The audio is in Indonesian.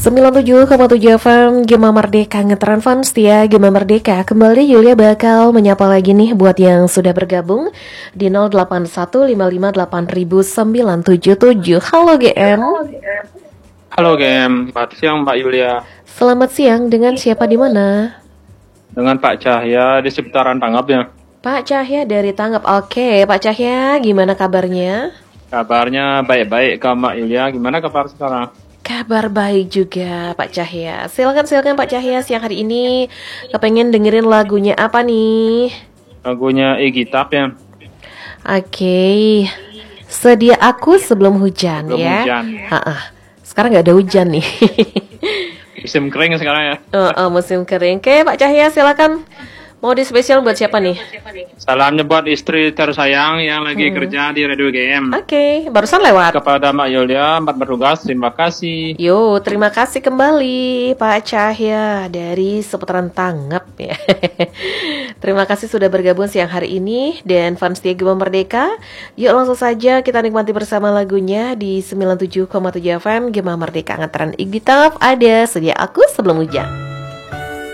97,7 FM Gema Merdeka ngeteran fans setia Gema Merdeka. Kembali Yulia bakal menyapa lagi nih buat yang sudah bergabung di 0815580977. Halo GM. Halo GM, selamat siang Mbak Yulia. Selamat siang, dengan siapa di mana? Dengan Pak Cahya di seputaran Tanggap ya. Pak Cahya dari Tanggap. Oke, Pak Cahya, gimana kabarnya? Kabarnya baik-baik ke Mbak Yulia. Gimana kabar sekarang? Kabar baik juga Pak Cahya. Silakan Pak Cahya, siang hari ini kepengen dengerin lagunya apa nih? Lagunya Igitap ya. Oke. Sedia aku sebelum hujan. Sebelum ya. hujan. Sekarang nggak ada hujan nih. Musim kering sekarang ya. Musim kering. Oke Pak Cahya, silakan. Mau di spesial buat siapa nih? Salamnya buat istri tersayang yang lagi kerja di Radio GM. Oke, barusan lewat. Kepada Mbak Yulia, Mbak bertugas, terima kasih. Yo, terima kasih kembali Pak Cahya dari seputaran Tanggap ya. Terima kasih sudah bergabung siang hari ini. Dan fans setia Gema Merdeka, yuk langsung saja kita nikmati bersama lagunya di 97,7 FM Gema Merdeka. Ngeteran Igitap, ada Sedia Aku Sebelum Hujan.